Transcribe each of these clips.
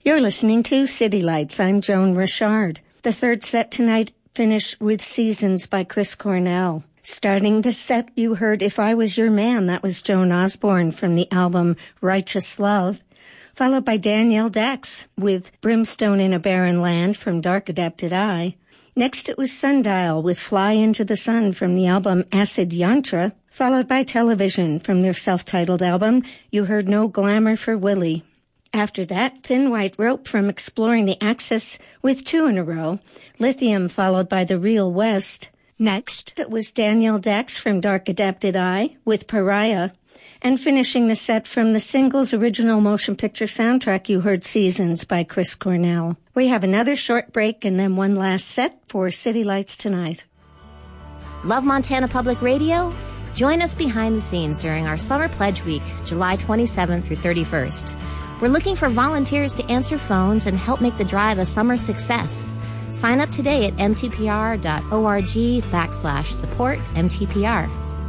You're listening to City Lights. I'm Joan Richard. The third set tonight finished with Seasons by Chris Cornell. Starting the set, you heard If I Was Your Man. That was Joan Osborne from the album Righteous Love. Followed by Danielle Dax with Brimstone in a Barren Land from Dark Adapted Eye. Next it was Sundial with Fly Into the Sun from the album Acid Yantra. Followed by Television from their self-titled album. You heard No Glamour for Willie. After that, Thin White Rope from Exploring the Axis with two in a row. Lithium followed by The Real West. Next, it was Danielle Dax from Dark Adapted Eye with Pariah. And finishing the set from the singles original motion picture soundtrack, you heard Seasons by Chris Cornell. We have another short break and then one last set for City Lights tonight. Love Montana Public Radio? Join us behind the scenes during our Summer Pledge Week, July 27th through 31st. We're looking for volunteers to answer phones and help make the drive a summer success. Sign up today at mtpr.org/support MTPR.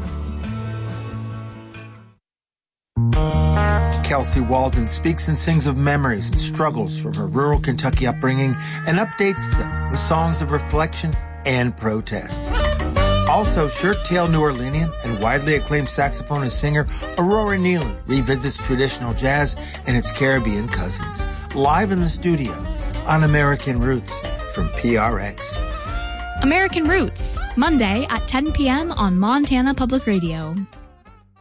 Kelsey Walden speaks and sings of memories and struggles from her rural Kentucky upbringing and updates them with songs of reflection and protest. Also, shirt-tailed New Orleanian and widely acclaimed saxophonist singer Aurora Nealon revisits traditional jazz and its Caribbean cousins, live in the studio on American Roots from PRX. American Roots, Monday at 10 p.m. on Montana Public Radio.